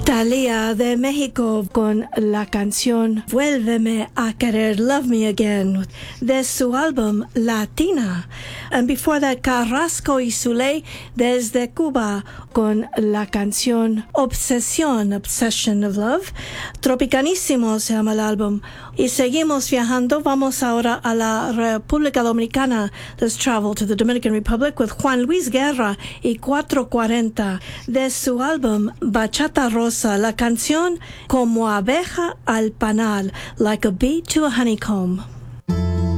Thalía de México con la canción Vuélveme a querer, Love Me Again, de su álbum Latina. And before that, Carrasco y Zuley desde Cuba con la canción Obsesión, Obsession of Love. Tropicanísimo se llama el álbum. Y seguimos viajando. Vamos ahora a la República Dominicana. Let's travel to the Dominican Republic with Juan Luis Guerra y 440 de su álbum Bachata Rosa, la canción Como abeja al panal, Like a bee to a honeycomb.